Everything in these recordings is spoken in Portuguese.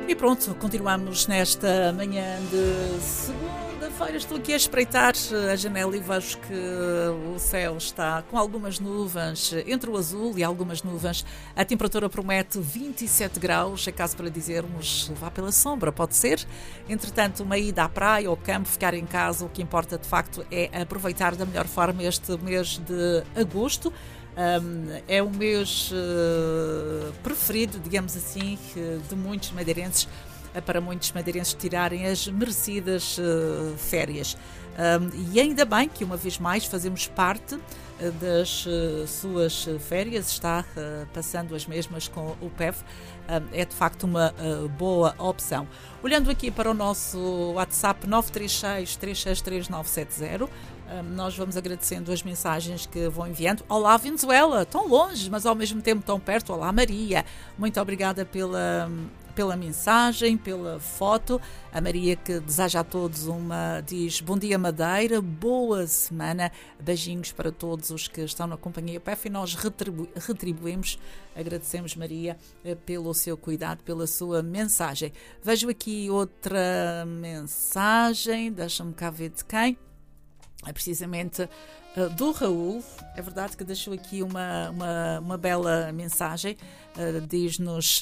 E pronto, continuamos nesta manhã de segunda-feira. Estou aqui a espreitar a janela e vejo que o céu está com algumas nuvens, entre o azul e algumas nuvens. A temperatura promete 27 graus, é caso para dizermos, vá pela sombra, pode ser. Entretanto, uma ida à praia ou ao campo, ficar em casa, o que importa de facto é aproveitar da melhor forma este mês de agosto. É o mês preferido, digamos assim, de muitos madeirenses, para muitos madeirenses tirarem as merecidas férias. E ainda bem que uma vez mais fazemos parte das suas férias, está passando as mesmas com o PEV, é de facto uma boa opção. Olhando aqui para o nosso WhatsApp 936 363 970, nós vamos agradecendo as mensagens que vão enviando. Olá Venezuela, tão longe, mas ao mesmo tempo tão perto. Olá Maria, muito obrigada pela mensagem, pela foto. A Maria que deseja a todos diz bom dia Madeira, boa semana, beijinhos para todos os que estão na companhia PEF e nós retribuímos, agradecemos Maria pelo seu cuidado, pela sua mensagem. Vejo aqui outra mensagem, deixa-me cá ver de quem. É precisamente do Raul. É verdade que deixou aqui uma bela mensagem. Diz-nos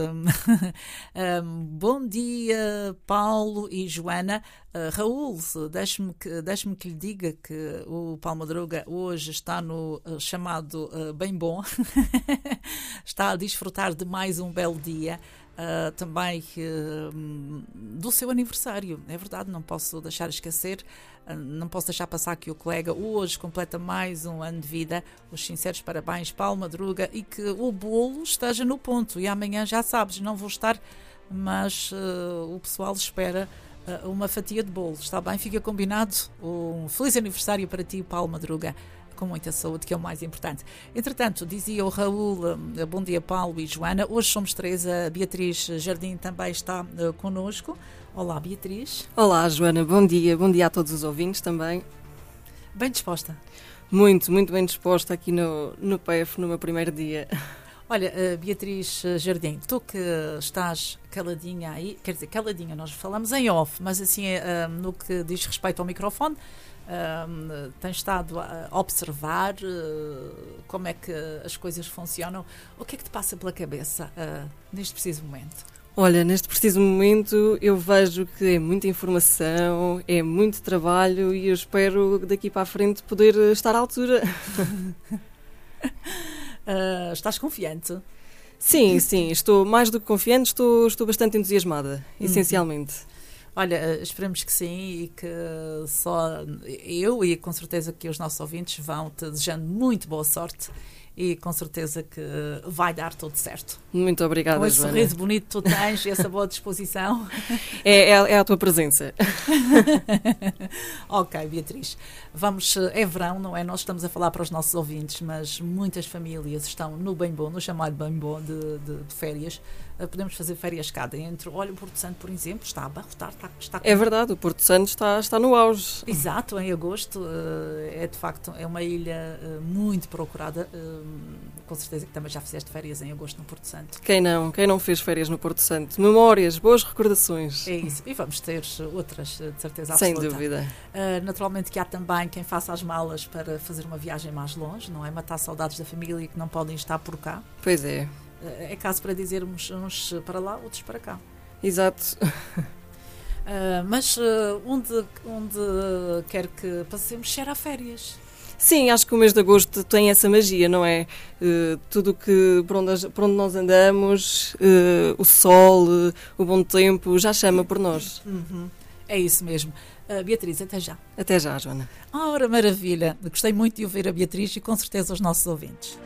bom dia Paulo e Joana. Raul, deixe-me que lhe diga que o Paulo Madruga hoje está no chamado bem bom. Está a desfrutar de mais um belo dia. Também do seu aniversário, é verdade, não posso deixar esquecer, não posso deixar passar que o colega hoje completa mais um ano de vida. Os sinceros parabéns, Paulo Madruga, e que o bolo esteja no ponto. E amanhã já sabes, não vou estar, mas o pessoal espera uma fatia de bolo, está bem? Fica combinado. Um feliz aniversário para ti, Paulo Madruga, com muita saúde, que é o mais importante. Entretanto, dizia o Raul, bom dia Paulo e Joana, hoje somos três, a Beatriz Jardim também está connosco. Olá Beatriz. Olá Joana, bom dia a todos os ouvintes também. Bem disposta? Muito bem disposta aqui no PEF, no meu primeiro dia. Olha, Beatriz Jardim, tu que estás caladinha aí, quer dizer, caladinha, nós falamos em off, mas assim, no que diz respeito ao microfone, tens estado a observar como é que as coisas funcionam. O que é que te passa pela cabeça neste preciso momento? Olha, neste preciso momento eu vejo que é muita informação, é muito trabalho e eu espero daqui para a frente poder estar à altura. Estás confiante? Sim, estou mais do que confiante, estou bastante entusiasmada, essencialmente. Olha, esperamos que sim e que só eu e com certeza que os nossos ouvintes vão te desejando muito boa sorte e com certeza que vai dar tudo certo. Muito obrigada, com esse Joana. Sorriso bonito que tu tens e essa boa disposição. É a tua presença. Ok, Beatriz. É verão, não é? Nós estamos a falar para os nossos ouvintes, mas muitas famílias estão no bem bom, no chamado bem bom de férias. Podemos fazer férias cá dentro. Olha, o Porto Santo, por exemplo, está a abarrotar. Está É verdade, o Porto Santo está no auge. Exato, em agosto. É de facto uma ilha muito procurada. Com certeza que também já fizeste férias em agosto no Porto Santo. Quem não fez férias no Porto Santo? Memórias, boas recordações. É isso, e vamos ter outras, de certeza absoluta. Sem dúvida. Naturalmente que há também quem faça as malas para fazer uma viagem mais longe, não é? Matar saudades da família que não podem estar por cá. Pois é. É caso para dizermos uns para lá, outros para cá. Exato. Mas onde quer que passemos, cheira a férias. Sim, acho que o mês de agosto tem essa magia, não é? Tudo que por onde nós andamos, o sol, o bom tempo, já chama por nós. Uhum. É isso mesmo. Beatriz, até já. Até já, Joana. Ora, maravilha. Gostei muito de ouvir a Beatriz e com certeza os nossos ouvintes.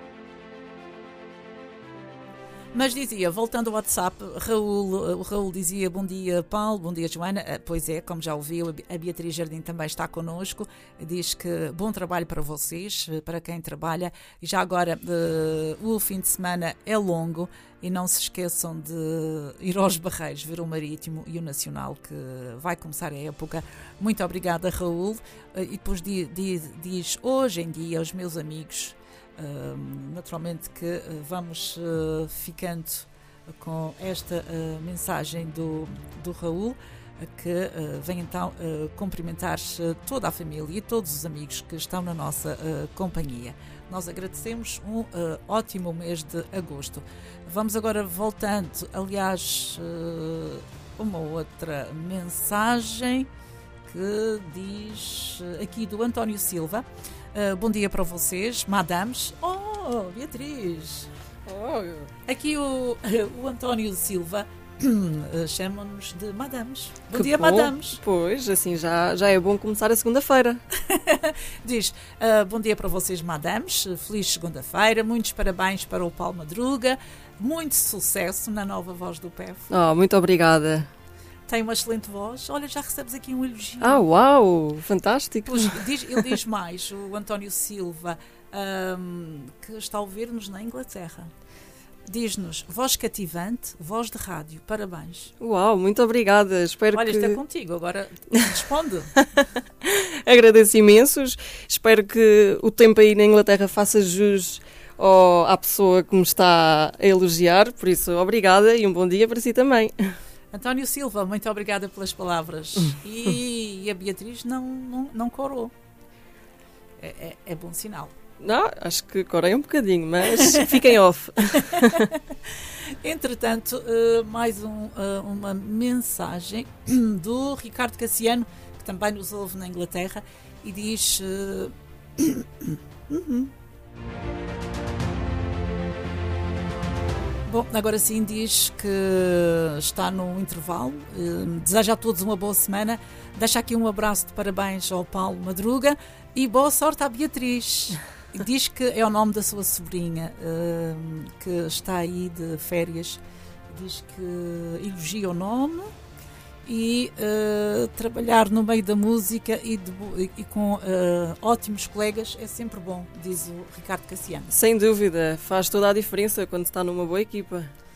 Mas dizia, voltando ao WhatsApp, o Raul dizia bom dia Paulo, bom dia Joana. Pois é, como já ouviu, a Beatriz Jardim também está connosco. Diz que bom trabalho para vocês, para quem trabalha. E já agora, o fim de semana é longo e não se esqueçam de ir aos Barreiros, ver o Marítimo e o Nacional, que vai começar a época. Muito obrigada, Raul. E depois diz, hoje em dia, os meus amigos... naturalmente que vamos ficando com esta mensagem do Raul, que vem então cumprimentar toda a família e todos os amigos que estão na nossa companhia. Nós agradecemos um ótimo mês de agosto. Vamos agora voltando, aliás, uma outra mensagem que diz aqui do António Silva. Bom dia para vocês, madames. Oh, Beatriz! Aqui o António Silva chama-nos de madames. Bom dia, madames. Pois, assim já é bom começar a segunda-feira. Diz, bom dia para vocês, madames. Feliz segunda-feira. Muitos parabéns para o Paulo Madruga. Muito sucesso na nova voz do PEF. Muito obrigada. Tem uma excelente voz. Olha, já recebes aqui um elogio. Uau! Fantástico. Pois, ele diz mais, o António Silva, que está a ouvir-nos na Inglaterra. Diz-nos, voz cativante, voz de rádio, parabéns. Uau, muito obrigada. Olha, isto é contigo, agora responde. Agradeço imensos. Espero que o tempo aí na Inglaterra faça jus à pessoa que me está a elogiar. Por isso, obrigada e um bom dia para si também. António Silva, muito obrigada pelas palavras. E a Beatriz não corou. É bom sinal. Não, acho que corei um bocadinho, mas fiquem off. Entretanto, mais uma mensagem do Ricardo Cassiano, que também nos ouve na Inglaterra, e diz... Bom, agora sim diz que está no intervalo, deseja a todos uma boa semana, deixa aqui um abraço de parabéns ao Paulo Madruga e boa sorte à Beatriz. Diz que é o nome da sua sobrinha, que está aí de férias. Diz que elogia o nome e trabalhar no meio da música e com ótimos colegas é sempre bom, diz o Ricardo Cassiano. Sem dúvida, faz toda a diferença quando se está numa boa equipa.